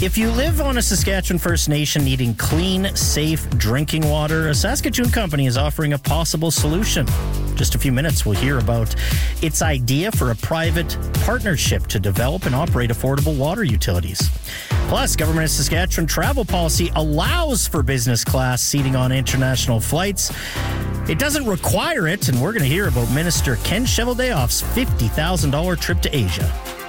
If you live on a Saskatchewan First Nation needing clean, safe drinking water, a Saskatoon company is offering a possible solution. Just a few minutes, we'll hear about its idea for a private partnership to develop and operate affordable water utilities. Plus, Government of Saskatchewan travel policy allows for business class seating on international flights. It doesn't require it, and we're going to hear about Minister Ken Cheveldayoff's $50,000 trip to Asia.